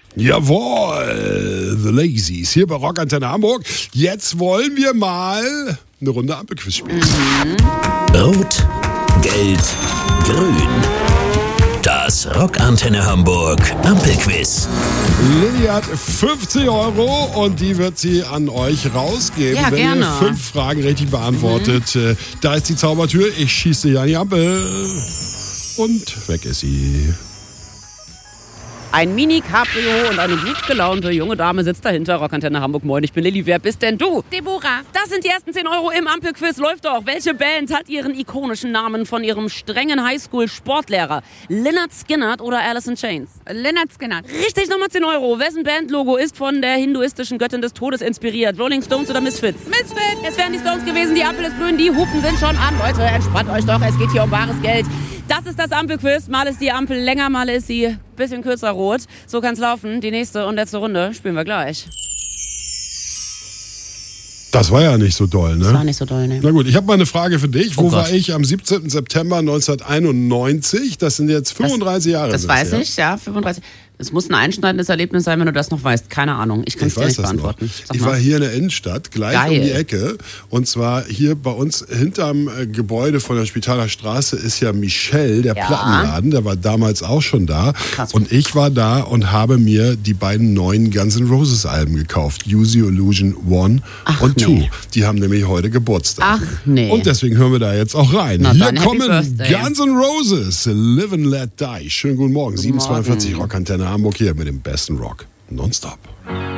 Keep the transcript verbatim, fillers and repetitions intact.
Jawohl, The Lazies hier bei Rockantenne Hamburg. Jetzt wollen wir mal eine Runde Ampelquiz spielen. Mhm. Rot, Gelb, Grün. Das Rockantenne Hamburg Ampelquiz. Lilly hat fünfzig Euro und die wird sie an euch rausgeben, ja, wenn gerne. ihr fünf Fragen richtig beantwortet. Mhm. Da ist die Zaubertür, ich schieße sie an die Ampel und weg ist sie. Ein Mini-Cabrio und eine gut gelaunte junge Dame sitzt dahinter. Rockantenne Hamburg, moin, ich bin Lilly. Wer bist denn du? Deborah. Das sind die ersten zehn Euro im Ampelquiz. Läuft doch. Welche Band hat ihren ikonischen Namen von ihrem strengen Highschool-Sportlehrer? Lynyrd Skynyrd oder Alice in Chains? Lynyrd Skynyrd. Richtig, nochmal zehn Euro. Wessen Bandlogo ist von der hinduistischen Göttin des Todes inspiriert? Rolling Stones oder Misfits? Misfits. Es wären die Stones gewesen, die Ampel ist grün, die Hupen sind schon an. Leute, entspannt euch doch, es geht hier um wahres Geld. Das ist das Ampelquiz. Mal ist die Ampel länger, mal ist sie ein bisschen kürzer rot. So kann's laufen. Die nächste und letzte Runde spielen wir gleich. Das war ja nicht so doll, ne? Das war nicht so doll, ne? Na gut, ich habe mal eine Frage für dich. Oh Wo Gott. war ich am siebzehnten September neunzehnhunderteinundneunzig? Das sind jetzt fünfunddreißig Jahre. Das sind weiß her. ich, ja, fünfunddreißig. Es muss ein einschneidendes Erlebnis sein, wenn du das noch weißt. Keine Ahnung, ich kann es Ich dir weiß nicht das beantworten. noch. Sag Ich mal. war hier in der Innenstadt, gleich Geil. um die Ecke. Und zwar hier bei uns hinterm äh, Gebäude von der Spitaler Straße ist ja Michel, der Ja. Plattenladen. Der war damals auch schon da. Krass. Und ich war da und habe mir die beiden neuen Guns N' Roses Alben gekauft. Use Your Illusion One Ach, und Two. nee. Die haben nämlich heute Geburtstag. Ach, nee. Und deswegen hören wir da jetzt auch rein. Na Hier dann, Happy kommen Birthday. Guns N' Roses, Live and Let Die. Schönen guten Morgen. sieben Uhr zweiundvierzig, Rockantenne Hamburg hier mit dem besten Rock. Nonstop.